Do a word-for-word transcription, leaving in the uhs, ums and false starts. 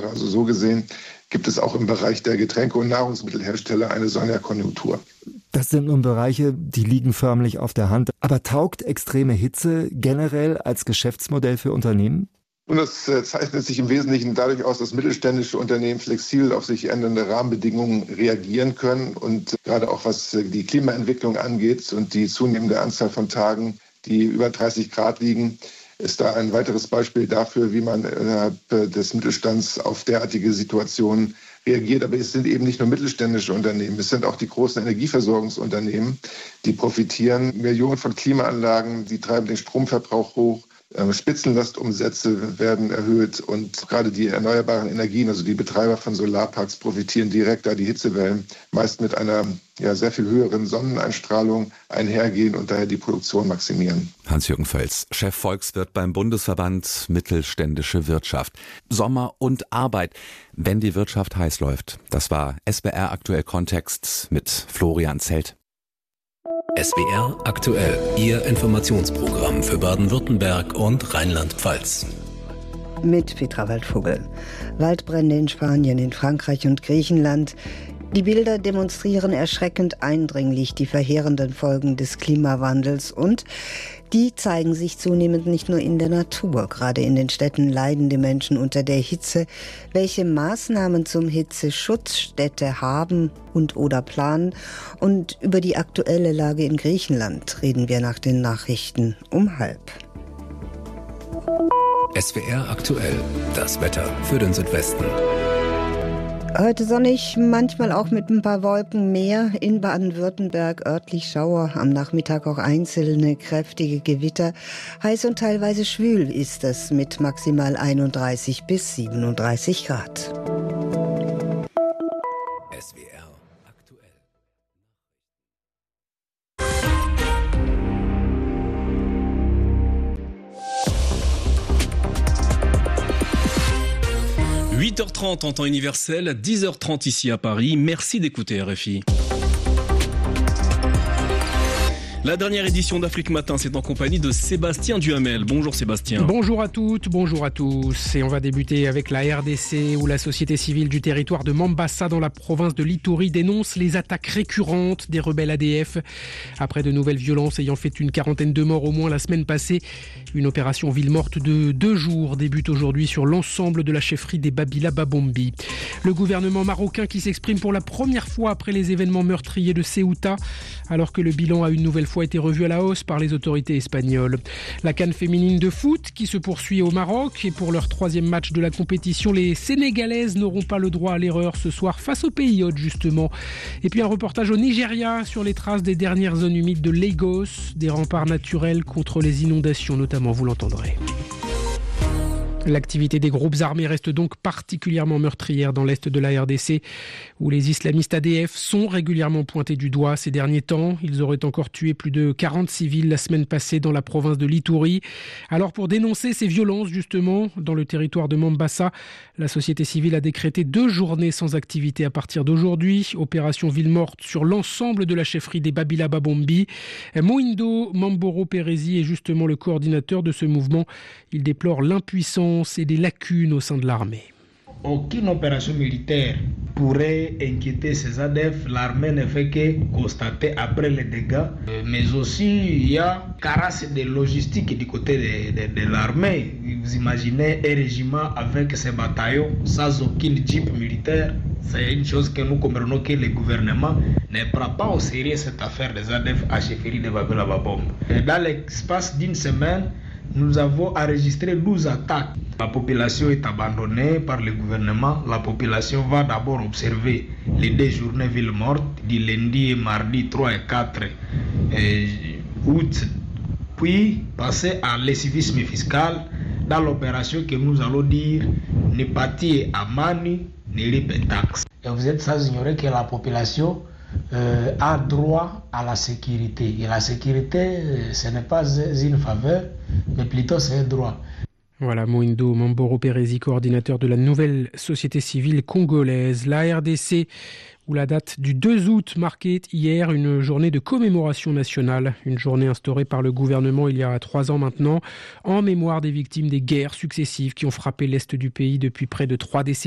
Also so gesehen gibt es auch im Bereich der Getränke- und Nahrungsmittelhersteller eine Sonderkonjunktur. Das sind nun Bereiche, die liegen förmlich auf der Hand. Aber taugt extreme Hitze generell als Geschäftsmodell für Unternehmen? Und das zeichnet sich im Wesentlichen dadurch aus, dass mittelständische Unternehmen flexibel auf sich ändernde Rahmenbedingungen reagieren können. Und gerade auch was die Klimaentwicklung angeht und die zunehmende Anzahl von Tagen, die über dreißig Grad liegen, ist da ein weiteres Beispiel dafür, wie man innerhalb des Mittelstands auf derartige Situationen reagiert. Aber es sind eben nicht nur mittelständische Unternehmen, es sind auch die großen Energieversorgungsunternehmen, die profitieren. Millionen von Klimaanlagen, die treiben den Stromverbrauch hoch. Spitzenlastumsätze werden erhöht und gerade die erneuerbaren Energien, also die Betreiber von Solarparks, profitieren direkt, da die Hitzewellen meist mit einer ja, sehr viel höheren Sonneneinstrahlung einhergehen und daher die Produktion maximieren. Hans-Jürgen Völz, Chef Volkswirt beim Bundesverband Mittelständische Wirtschaft. Sommer und Arbeit, wenn die Wirtschaft heiß läuft. Das war S W R Aktuell Kontext mit Florian Zelt. S W R aktuell, Ihr Informationsprogramm für Baden-Württemberg und Rheinland-Pfalz. Mit Petra Waldvogel. Waldbrände in Spanien, in Frankreich und Griechenland. Die Bilder demonstrieren erschreckend eindringlich die verheerenden Folgen des Klimawandels und die zeigen sich zunehmend nicht nur in der Natur. Gerade in den Städten leiden die Menschen unter der Hitze. Welche Maßnahmen zum Hitzeschutz Städte haben und oder planen? Und über die aktuelle Lage in Griechenland reden wir nach den Nachrichten um halb. S W R aktuell, das Wetter für den Südwesten. Heute sonnig, manchmal auch mit ein paar Wolken mehr. In Baden-Württemberg örtlich Schauer, am Nachmittag auch einzelne kräftige Gewitter. Heiß und teilweise schwül ist es mit maximal einunddreißig bis siebenunddreißig Grad. S W R aktuell. huit heures trente en temps universel, dix heures trente ici à Paris. Merci d'écouter R F I. La dernière édition d'Afrique Matin, c'est en compagnie de Sébastien Duhamel. Bonjour Sébastien. Bonjour à toutes, bonjour à tous. Et on va débuter avec la R D C où la société civile du territoire de Mambasa dans la province de l'Ituri dénonce les attaques récurrentes des rebelles A D F. Après de nouvelles violences ayant fait une quarantaine de morts au moins la semaine passée, une opération ville morte de deux jours débute aujourd'hui sur l'ensemble de la chefferie des Babila Babombi. Le gouvernement marocain qui s'exprime pour la première fois après les événements meurtriers de Ceuta, alors que le bilan a une nouvelle fois été revu à la hausse par les autorités espagnoles. La CAN féminine de foot qui se poursuit au Maroc et pour leur troisième match de la compétition, les Sénégalaises n'auront pas le droit à l'erreur ce soir face aux pays hôtes justement. Et puis un reportage au Nigeria sur les traces des dernières zones humides de Lagos, des remparts naturels contre les inondations notamment, vous l'entendrez. L'activité des groupes armés reste donc particulièrement meurtrière dans l'est de la R D C, où les islamistes A D F sont régulièrement pointés du doigt ces derniers temps. Ils auraient encore tué plus de quarante civils la semaine passée dans la province de l'Ituri. Alors pour dénoncer ces violences justement dans le territoire de Mambasa, la société civile a décrété deux journées sans activité à partir d'aujourd'hui. Opération ville morte sur l'ensemble de la chefferie des Babila Babombi. Moindo Mamboro Perezi est justement le coordinateur de ce mouvement. Il déplore l'impuissance et des lacunes au sein de l'armée. Aucune opération militaire pourrait inquiéter ces A D F. L'armée ne fait que constater après les dégâts. Mais aussi, il y a carence de logistique du côté de, de, de l'armée. Vous imaginez un régiment avec ses bataillons sans aucun jeep militaire. C'est une chose que nous comprenons que le gouvernement ne prend pas au sérieux cette affaire des A D F à chefferie de Babila Babombi. Dans l'espace d'une semaine, nous avons enregistré douze attaques. La population est abandonnée par le gouvernement. La population va d'abord observer les deux journées villes mortes, du lundi et mardi trois et quatre août, puis passer à l'escivisme fiscal dans l'opération que nous allons dire Nepati Amani Nelipetax. Et vous êtes sans ignorer que la population Euh, a droit à la sécurité. Et la sécurité, ce n'est pas une faveur, mais plutôt c'est un droit. Voilà, Moindo Mamboro Perezi, coordinateur de la nouvelle société civile congolaise. La R D C, où la date du deux août marquait hier une journée de commémoration nationale, une journée instaurée par le gouvernement il y a trois ans maintenant, en mémoire des victimes des guerres successives qui ont frappé l'est du pays depuis près de trois décennies.